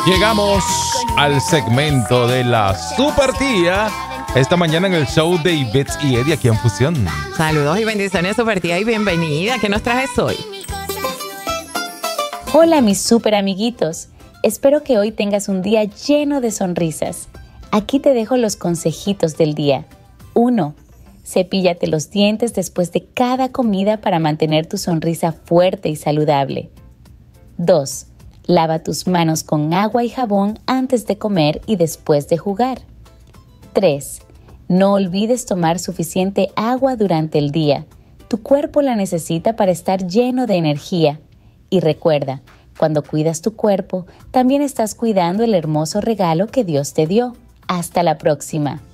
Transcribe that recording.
Llegamos al segmento de la Super Tía. Esta mañana en el show de Ivette y Eddie aquí en Fusión. Saludos y bendiciones, Super Tía, y bienvenida. ¿Qué nos traes hoy? Hola, mis super amiguitos. Espero que hoy tengas un día lleno de sonrisas. Aquí te dejo los consejitos del día. 1. Cepíllate los dientes después de cada comida para mantener tu sonrisa fuerte y saludable. 2. Lava tus manos con agua y jabón antes de comer y después de jugar. 3. No olvides tomar suficiente agua durante el día. Tu cuerpo la necesita para estar lleno de energía. Y recuerda, cuando cuidas tu cuerpo, también estás cuidando el hermoso regalo que Dios te dio. Hasta la próxima.